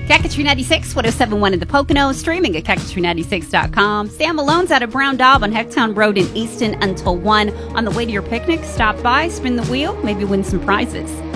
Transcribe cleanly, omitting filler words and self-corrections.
Cactus 96, 1071 in the Poconos, streaming at cactus396.com. Sam Malone's out of Brown Daub on Hecktown Road in Easton until 1. On the way to your picnic, stop by, spin the wheel, maybe win some prizes.